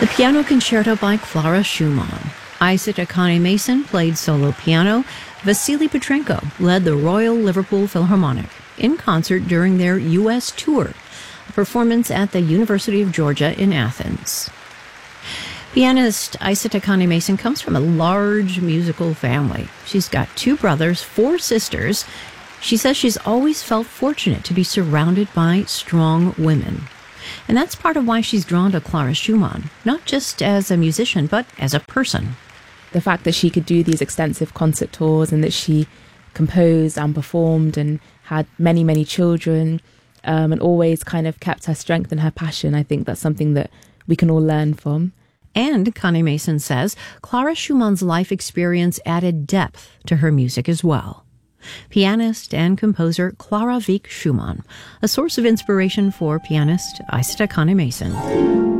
The Piano Concerto by Clara Schumann. Isaac Akane Mason played solo piano. Vasily Petrenko led the Royal Liverpool Philharmonic in concert during their U.S. tour, a performance at the University of Georgia in Athens. Pianist Isaac Akane Mason comes from a large musical family. She's got 2 brothers, 4 sisters. She says she's always felt fortunate to be surrounded by strong women. And that's part of why she's drawn to Clara Schumann, not just as a musician, but as a person. The fact that she could do these extensive concert tours and that she composed and performed and had many, many children and always kind of kept her strength and her passion, I think that's something that we can all learn from. And Akane Mason says Clara Schumann's life experience added depth to her music as well. Pianist and composer Clara Wieck Schumann, a source of inspiration for pianist Isaac Akane Mason.